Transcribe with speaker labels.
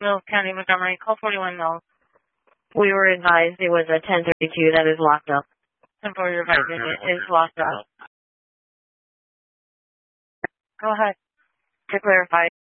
Speaker 1: Mills County, Montgomery. Call 41 Mills.
Speaker 2: We were advised it was a 1032 that is locked up.
Speaker 1: 10-4, you're advised it is locked up. Go ahead.
Speaker 2: To clarify,